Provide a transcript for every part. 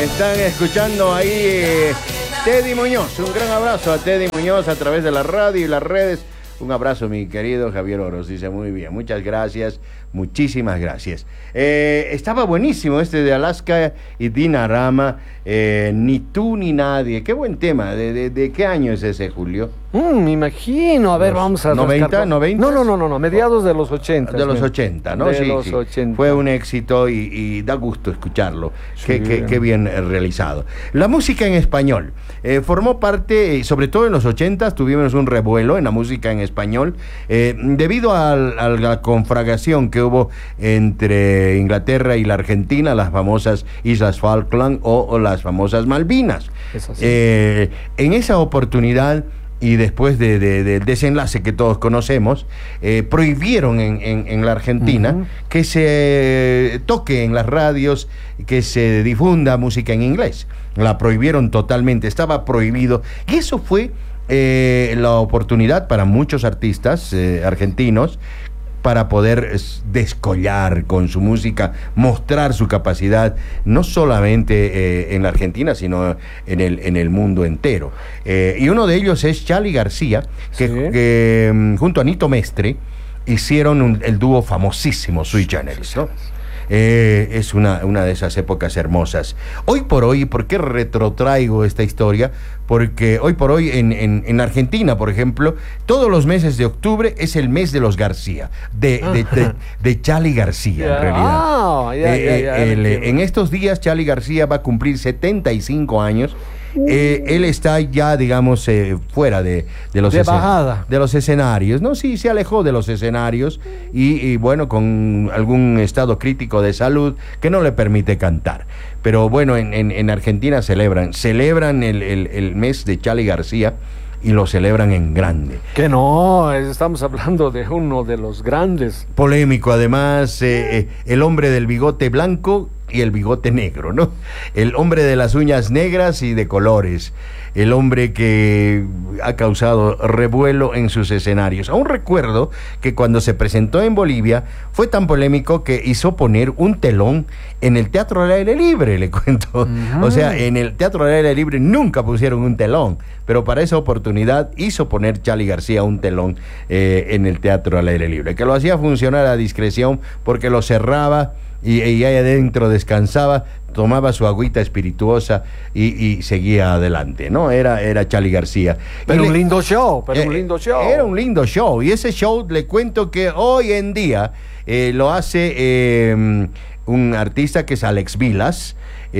Están escuchando ahí Teddy Muñoz. Un gran abrazo a Teddy Muñoz a través de la radio y las redes. Un abrazo, mi querido Javier Oros. Dice muy bien. Muchas gracias. Muchísimas gracias. Estaba buenísimo este de Alaska y Dinarama. Ni tú ni nadie. Qué buen tema. ¿De qué año es ese, Julio? Me imagino. A ver, vamos a... ¿90? No. Mediados de los 80. De los 80, ¿no? De los 80. Fue un éxito y da gusto escucharlo. Sí. Qué bien realizado. La música en español. Formó parte, sobre todo en los 80, tuvimos un revuelo en la música en español, debido a la conflagración que hubo entre Inglaterra y la Argentina, las famosas Islas Falkland o las famosas Malvinas. Es así. En esa oportunidad, y después del desenlace que todos conocemos, prohibieron en la Argentina que se toque en las radios, que se difunda música en inglés. La prohibieron totalmente, estaba prohibido. Y eso fue la oportunidad para muchos artistas argentinos para poder descollar con su música, mostrar su capacidad, no solamente en la Argentina, sino en el mundo entero. Y uno de ellos es Charly García, que junto a Nito Mestre hicieron el dúo famosísimo Sui Generis, ¿no? Es una de esas épocas hermosas. Hoy por hoy, ¿por qué retrotraigo esta historia? Porque hoy por hoy en Argentina, por ejemplo, todos los meses de octubre es el mes de los García, de Charly García, en realidad. En estos días Charly García va a cumplir 75 años. Él está ya, digamos, fuera de los escenarios, ¿no? Sí, se alejó de los escenarios y bueno, con algún estado crítico de salud que no le permite cantar. Pero bueno, en Argentina celebran el mes de Charly García y lo celebran en grande. Que no, estamos hablando de uno de los grandes. Polémico, además, el hombre del bigote blanco y el bigote negro, ¿no? El hombre de las uñas negras y de colores. El hombre que ha causado revuelo en sus escenarios. Aún recuerdo que cuando se presentó en Bolivia fue tan polémico que hizo poner un telón en el Teatro al Aire Libre, le cuento. O sea, en el Teatro al Aire Libre nunca pusieron un telón, pero para esa oportunidad hizo poner Charly García un telón en el Teatro al Aire Libre, que lo hacía funcionar a discreción porque lo cerraba y ahí adentro descansaba, tomaba su agüita espirituosa y seguía adelante, ¿no? Era Charly García. Pero un lindo show, Era un lindo show, y ese show le cuento que hoy en día lo hace un artista que es Alex Vilas,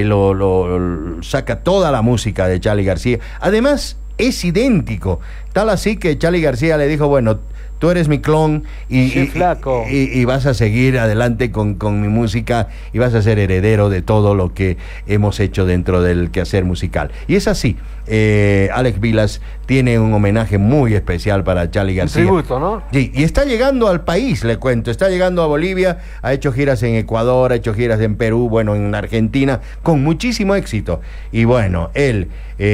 lo saca toda la música de Charly García. Además, es idéntico, tal así que Charly García le dijo, bueno, tú eres mi clon y vas a seguir adelante con mi música y vas a ser heredero de todo lo que hemos hecho dentro del quehacer musical. Y es así. Alex Vilas tiene un homenaje muy especial para Charly García. Un tributo, ¿no? Sí, y está llegando al país, le cuento. Está llegando a Bolivia, ha hecho giras en Ecuador, ha hecho giras en Perú, bueno, en Argentina, con muchísimo éxito. Y bueno, él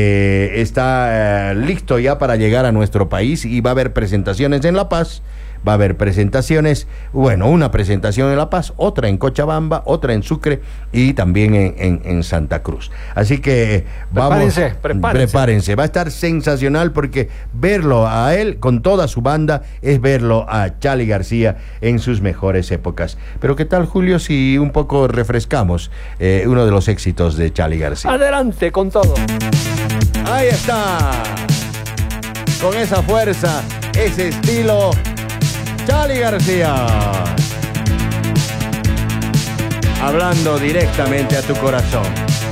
está listo ya para llegar a nuestro país y va a haber presentaciones en La Paz. Va a haber presentaciones, bueno, una presentación en La Paz, otra en Cochabamba, otra en Sucre y también en Santa Cruz. Así que vamos, prepárense. Va a estar sensacional porque verlo a él con toda su banda es verlo a Charly García en sus mejores épocas. Pero ¿qué tal, Julio, si un poco refrescamos uno de los éxitos de Charly García? Adelante con todo. Ahí está. Con esa fuerza, ese estilo, Charly García, hablando directamente a tu corazón.